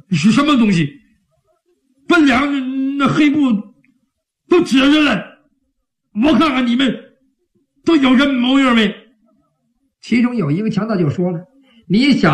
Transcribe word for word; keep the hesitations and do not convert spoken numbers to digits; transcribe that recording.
是什么东西？本两那黑布都遮着了，我看看你们都有什么毛病没？ 其中有一个强盗就说了：“你想